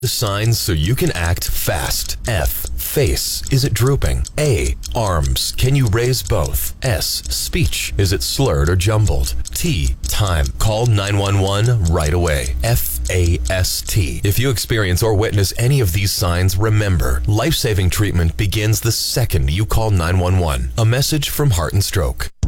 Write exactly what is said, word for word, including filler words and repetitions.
The signs so you can act fast. F. Face. Is it drooping? A. Arms. Can you raise both? S. Speech. Is it slurred or jumbled? T. Time. Call nine one one right away. F A S T. If you experience or witness any of these signs, remember, life-saving treatment begins the second you call nine one one. A message from Heart and Stroke.